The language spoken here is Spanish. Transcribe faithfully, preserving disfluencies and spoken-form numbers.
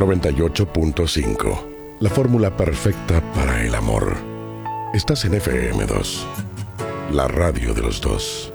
noventa y ocho punto cinco. La fórmula perfecta para el amor. Estás en F M dos, la radio de los dos.